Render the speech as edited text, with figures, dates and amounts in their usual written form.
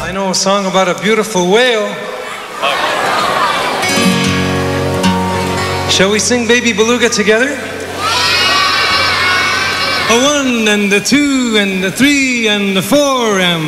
I know a song about a beautiful whale. Shall we sing Baby Beluga together? A 1 and a 2 and a 3 and a 4 and